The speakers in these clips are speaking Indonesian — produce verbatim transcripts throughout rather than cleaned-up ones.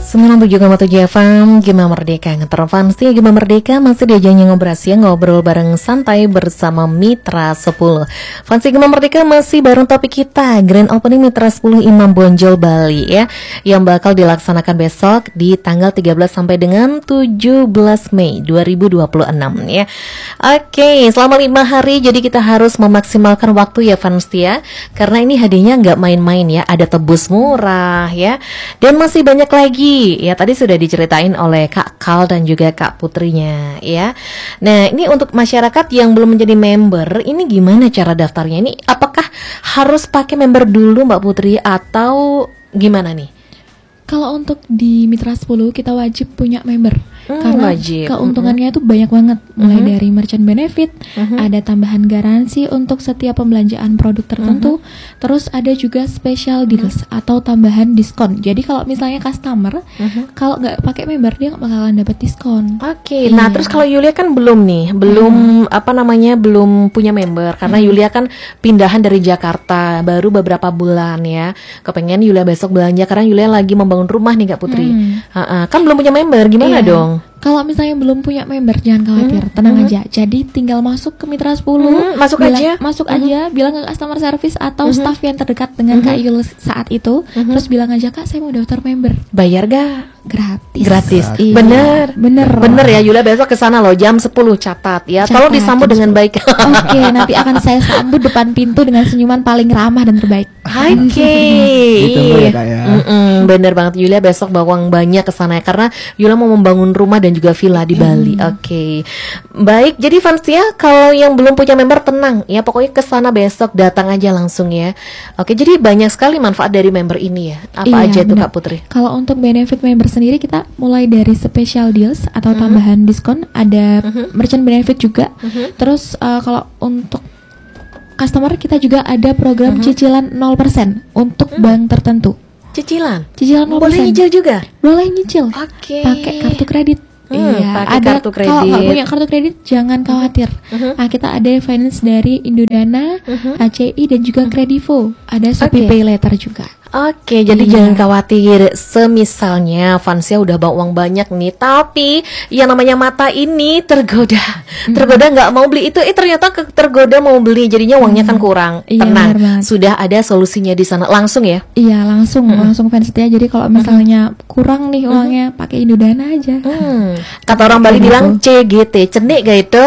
sembilan puluh tujuh koma tujuh F M Gema Merdeka ngeterfansi Gema Merdeka masih diajanya ngobrol ya, ngobrol bareng santai bersama Mitra sepuluh. Fansi Gema Merdeka masih bareng topik kita Grand Opening Mitra sepuluh Imam Bonjol Bali ya, yang bakal dilaksanakan besok di tanggal tiga belas sampai dengan tujuh belas Mei dua ribu dua puluh enam ya. Oke, selama lima hari jadi kita harus memaksimalkan waktu ya Fansi ya, karena ini hadiahnya nggak main-main ya, ada tebus murah ya, dan masih banyak lagi. Ya tadi sudah diceritain oleh Kak Kal dan juga Kak Putrinya ya. Nah ini untuk masyarakat yang belum menjadi member, ini gimana cara daftarnya? Ini apakah harus pakai member dulu Mbak Putri atau gimana nih? Kalau untuk di Mitra sepuluh kita wajib punya member, hmm, karena wajib. keuntungannya itu mm-hmm. banyak banget. Mulai mm-hmm. dari merchant benefit, mm-hmm. ada tambahan garansi untuk setiap pembelanjaan produk tertentu, mm-hmm. terus ada juga special deals mm-hmm. atau tambahan diskon. Jadi kalau misalnya customer mm-hmm. kalau nggak pakai member dia nggak bakalan dapat diskon. Oke, okay. Iya. Nah terus kalau Yulia kan belum nih, belum hmm. apa namanya belum punya member karena hmm. Yulia kan pindahan dari Jakarta baru beberapa bulan ya. Kepengen Yulia besok belanja karena Yulia lagi membangun rumah nih Kak Putri. Hmm. Ha-ha. Kan belum punya member, gimana iya. dong? Kalau misalnya belum punya member jangan khawatir, hmm. tenang hmm. aja. Jadi tinggal masuk ke Mitra sepuluh, hmm. masuk bilang, aja, masuk hmm. aja, bilang ke customer service atau hmm. staff yang terdekat dengan hmm. Kak Yul saat itu, hmm. terus bilang aja Kak saya mau daftar member. Bayar gak? Gratis. Gratis. Iya. Bener. Bener. Bener ya Yulia, besok ke sana loh jam sepuluh, catat ya. Catat, tolong disambut dengan baik. Oke, nanti akan saya sambut depan pintu dengan senyuman paling ramah dan terbaik. Oke. Gitu ya Kak ya. Bener banget Yulia, besok bawang banyak ke sana ya, karena Yulia mau membangun rumah dan juga villa di Bali. Hmm. Oke. Okay. Baik, jadi fans ya, kalau yang belum punya member tenang ya, pokoknya ke sana besok datang aja langsung ya. Oke, jadi banyak sekali manfaat dari member ini ya. Apa iya, aja itu bener. Kak Putri? Kalau untuk benefit member sendiri kita mulai dari special deals atau mm-hmm. tambahan diskon, ada mm-hmm. merchant benefit juga. Mm-hmm. Terus uh, kalau untuk customer kita juga ada program mm-hmm. cicilan nol persen untuk mm-hmm. bank tertentu. Cicilan? Cicilan nol persen. Boleh nyicil juga? Boleh nyicil. Oke. Okay. Pakai kartu kredit. Hmm, iya, pakai ada kartu kredit. Kalau nggak punya kartu kredit jangan khawatir. Uh-huh. Nah, kita ada finance dari Indodana, uh-huh. A C I dan juga uh-huh. Kredivo. Ada Shopee okay. Pay Later juga. Oke, jadi iya. jangan khawatir. Semisalnya Fansia udah bawa uang banyak nih, tapi yang namanya mata ini tergoda, mm. tergoda nggak mau beli itu, eh ternyata ke- tergoda mau beli, jadinya uangnya mm. kan kurang. Iya, tenang, sudah ada solusinya di sana, langsung ya? Iya, langsung, mm. langsung Fansia. Jadi kalau misalnya mm. kurang nih uangnya, mm. pakai Indodana aja. Mm. Kata orang Bali bilang C G T, cenik gak itu?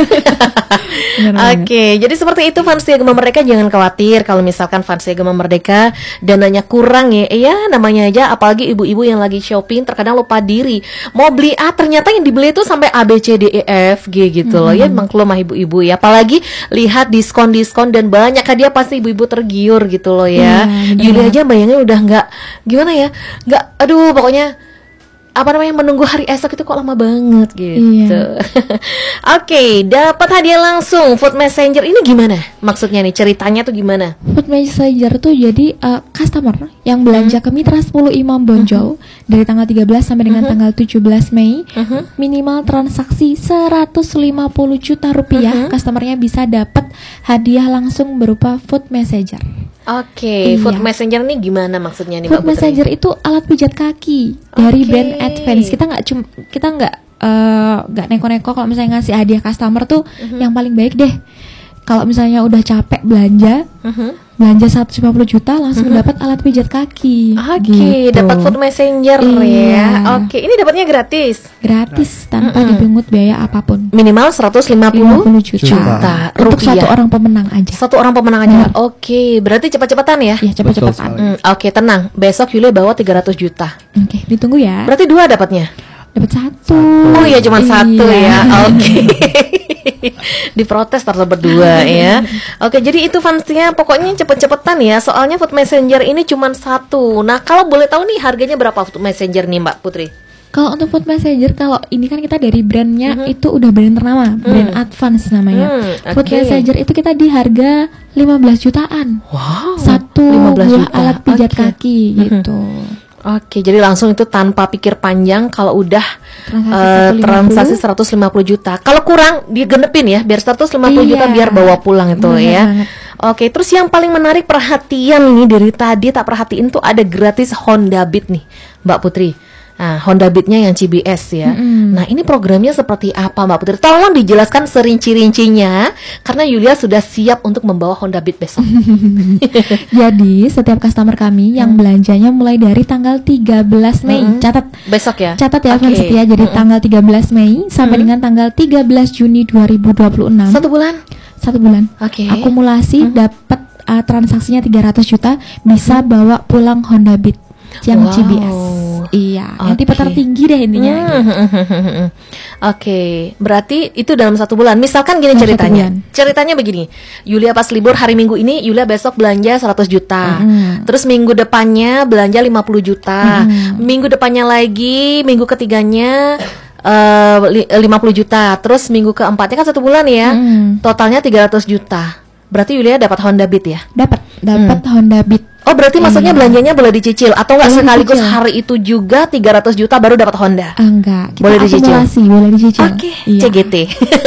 Oke, okay, jadi seperti itu Fansia Gema Merdeka, jangan khawatir kalau misalkan Fansia Gema Merdeka dananya kurang ya, iya namanya aja, apalagi ibu-ibu yang lagi shopping terkadang lupa diri, mau beli A ternyata yang dibeli itu sampai A B C D E F G gitu loh, mm-hmm. ya memang kelemah ibu-ibu ya, apalagi lihat diskon-diskon dan banyak hadiah pasti ibu-ibu tergiur gitu loh ya. Yeah, Yuli aja bayangnya udah nggak gimana ya, nggak, aduh pokoknya apa namanya menunggu hari esok itu kok lama banget gitu. Iya. Oke, okay, dapat hadiah langsung Food Messenger ini gimana? Maksudnya nih ceritanya tuh gimana? Food Messenger tuh jadi uh, customer yang belanja hmm. ke Mitra sepuluh Imam Bonjol hmm. dari tanggal tiga belas sampai dengan hmm. tanggal tujuh belas Mei, hmm. minimal transaksi seratus lima puluh juta rupiah, hmm. customernya bisa dapat hadiah langsung berupa Food Messenger. Oke, okay. iya. Food Messenger nih gimana maksudnya nih Food Mbak Putri? Messenger itu alat pijat kaki dari okay. brand Advance. Kita nggak cuma kita nggak nggak uh, neko-neko kalau misalnya ngasih hadiah customer tuh uh-huh. yang paling baik deh. Kalau misalnya udah capek belanja, uh-huh. belanja seratus lima puluh juta langsung uh-huh. dapat alat pijat kaki. Oke, okay, gitu. Dapat Food Messenger iya. ya. Oke, okay. ini dapatnya gratis. Gratis tanpa uh-uh. dipungut biaya apapun. Minimal seratus lima puluh juta, juta untuk satu orang pemenang aja. Satu orang pemenang aja. Hmm. Oke, okay. berarti cepat-cepatan ya? Iya, cepat-cepatan. Hmm. Oke, okay, tenang. Besok Yulia bawa tiga ratus juta. Oke, okay, ditunggu ya. Berarti dua dapatnya? Dapat satu. Oh iya, cuma iya. satu ya. Oke. Okay. Diprotes terus berdua ya. Oke, jadi itu fansnya pokoknya cepet-cepetan ya. Soalnya Food Messenger ini cuma satu. Nah, kalau boleh tahu nih harganya berapa Food Messenger nih Mbak Putri? Kalau untuk Food Messenger, kalau ini kan kita dari brandnya mm-hmm. itu udah brand ternama, mm. brand Advance namanya. Mm, okay. Food Messenger itu kita di harga lima belas jutaan. Wow. Satu buah alat pijat okay. kaki gitu. Mm-hmm. Oke, jadi langsung itu tanpa pikir panjang kalau udah transaksi, uh, transaksi seratus lima puluh juta. Kalau kurang digenepin ya, biar seratus lima puluh iya. juta biar bawa pulang itu bener ya. Banget. Oke, terus yang paling menarik perhatian nih dari tadi tak perhatiin tuh ada gratis Honda Beat nih, Mbak Putri. Nah, Honda Beat-nya yang C B S ya. Mm-mm. Nah, ini programnya seperti apa Mbak Putri? Tolong dijelaskan serinci-rincinya karena Yulia sudah siap untuk membawa Honda Beat besok. Jadi setiap customer kami yang Hmm. belanjanya mulai dari tanggal tiga belas Mei, Hmm. catat Besok ya. catat ya Oke. Van Setia. Jadi Mm-mm. tanggal tiga belas Mei sampai Hmm. dengan tanggal tiga belas Juni dua ribu dua puluh enam. Satu bulan. Satu bulan. Oke. Akumulasi Hmm. dapat uh, transaksinya tiga ratus juta, bisa bawa pulang Honda Beat yang Wow. C B S. Iya, yang tipe Oke. tertinggi deh intinya. Hmm. Oke, berarti itu dalam satu bulan. Misalkan gini Dalam satu ceritanya. bulan. Ceritanya begini. Yulia pas libur hari Minggu ini, Yulia besok belanja seratus juta. Mm-mm. Terus minggu depannya belanja lima puluh juta. Mm-mm. Minggu depannya lagi, minggu ketiganya eh, li- lima puluh juta. Terus minggu keempatnya kan satu bulan ya. Mm. Totalnya tiga ratus juta. Berarti Yulia dapat Honda Beat ya? Dapat, dapat Honda Beat. Oh, berarti maksudnya Iya. belanjanya boleh dicicil atau enggak Boleh sekaligus dicicil. hari itu juga tiga ratus juta baru dapat Honda? Ah, enggak, kita Boleh dicicil? akumulasi, boleh dicicil. Oke, Iya. C G T.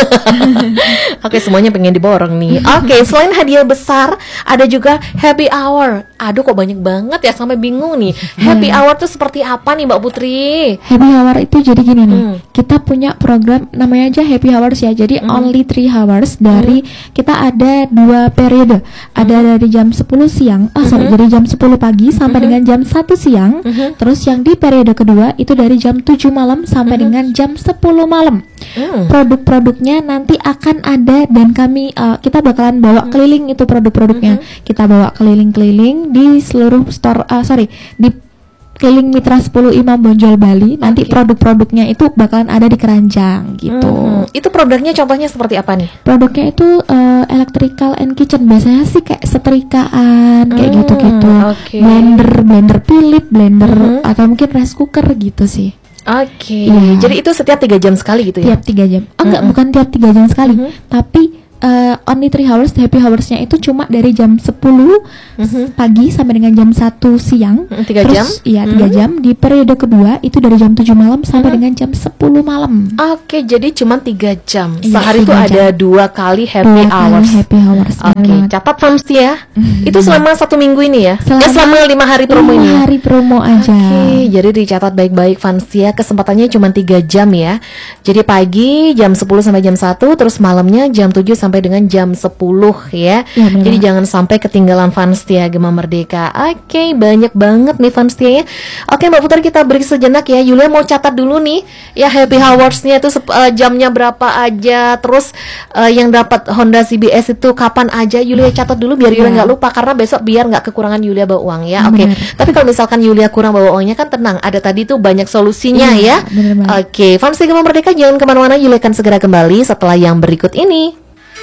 Oke, semuanya pengen diborong nih. Oke, selain hadiah besar, ada juga happy hour. Aduh, kok banyak banget ya, sampai bingung nih. Happy Iya. hour tuh seperti apa nih, Mbak Putri? Happy hour itu jadi gini nih, Hmm. kita punya program namanya aja happy hours ya. Jadi Hmm. only three hours dari kita ada dua periode. Ada Hmm. dari jam sepuluh siang, ah sorry, dari jam sepuluh pagi sampai Hmm. dengan jam satu siang. Hmm. Terus yang di periode kedua itu dari jam tujuh malam sampai dengan jam sepuluh malam. Hmm. Produk-produknya nanti akan ada dan kami uh, kita bakalan bawa keliling itu produk-produknya. Kita bawa keliling-keliling di seluruh store uh, sorry di keliling Mitra sepuluh Imam Bonjol Bali. Nanti Oke. produk-produknya itu bakalan ada di keranjang gitu. Hmm. Itu produknya contohnya seperti apa nih? Produknya itu uh, electrical and kitchen. Biasanya sih kayak setrikaan kayak Hmm, gitu-gitu. oke. Blender, blender Philips, blender Mhm. atau mungkin rice cooker gitu sih. Oke, Iya. jadi itu setiap tiga jam sekali gitu ya? Tiap tiga jam. Oh enggak, Mm-mm. bukan tiap tiga jam sekali. Mhm. Tapi uh, only three hours, happy hours-nya itu cuma dari jam sepuluh Mhm. pagi sampai dengan jam satu siang. Mm, tiga Terus, jam? Iya, tiga Mhm. jam. Di periode kedua itu dari jam tujuh malam sampai Mhm. dengan jam sepuluh malam. Oke, jadi cuma tiga jam. Iya, Sehari itu tiga ada jam. dua kali happy Dua kali hours. happy hours. benar Oke, banget. catat Fams ya. Itu selama satu minggu ini ya? Selama ya selama lima hari promo lima ini ya? hari promo aja. Oke, jadi dicatat baik-baik Fansia. Kesempatannya cuma tiga jam ya. Jadi pagi jam sepuluh sampai jam satu, terus malamnya jam tujuh sampai dengan jam sepuluh ya. Iya, benar Jadi banget. jangan sampai ketinggalan Fansia Gema Merdeka. Oke, banyak banget nih Fansia ya. Oke Mbak Putri, kita break sejenak ya. Yulia mau catat dulu nih ya happy hours-nya itu sep- eh, jamnya berapa aja. Terus eh, yang dapat Honda C B S itu kapan aja. Yulia catat dulu biar Yulia Iya. nggak lupa, karena besok biar nggak kekurangan Yulia bawa uang ya. Oke. Benar. Tapi kalau misalkan Yulia kurang bawa uangnya kan tenang, ada tadi tuh banyak solusinya Iya, ya. benar banget. Oke, Fansia Gema Merdeka jangan kemana-mana, Yulia akan segera kembali setelah yang berikut ini.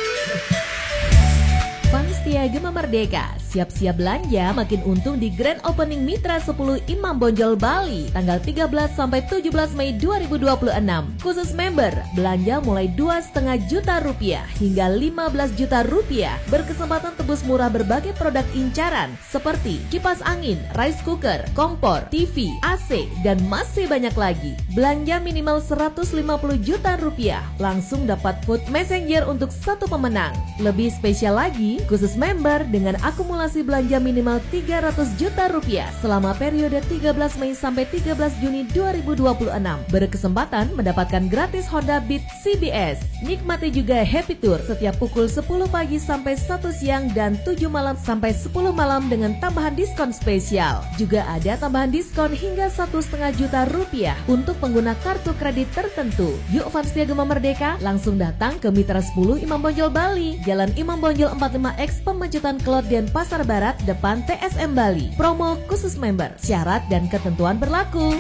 Fansia Gema Merdeka, siap-siap belanja makin untung di Grand Opening Mitra sepuluh Imam Bonjol Bali tanggal tiga belas sampai tujuh belas Mei dua ribu dua puluh enam. Khusus member, belanja mulai dua koma lima juta rupiah hingga lima belas juta rupiah. Berkesempatan tebus murah berbagai produk incaran seperti kipas angin, rice cooker, kompor, T V, A C, dan masih banyak lagi. Belanja minimal seratus lima puluh juta rupiah, langsung dapat food messenger untuk satu pemenang. Lebih spesial lagi, khusus member dengan akumulasi belanja minimal tiga ratus juta rupiah selama periode tiga belas Mei sampai tiga belas Juni dua ribu dua puluh enam. Berkesempatan mendapatkan gratis Honda Beat C B S. Nikmati juga Happy Tour setiap pukul sepuluh pagi sampai satu siang dan tujuh malam sampai sepuluh malam dengan tambahan diskon spesial. Juga ada tambahan diskon hingga satu setengah juta rupiah untuk pengguna kartu kredit tertentu. Yuk Fansia Gema Merdeka, langsung datang ke Mitra sepuluh Imam Bonjol Bali, Jalan Imam Bonjol empat puluh lima X Pemecutan Kelodian Pasar Barat, depan T S M Bali. Promo khusus member, syarat dan ketentuan berlaku.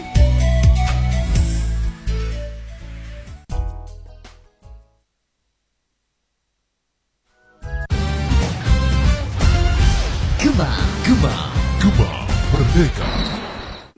Gema, Gema, Gema Merdeka.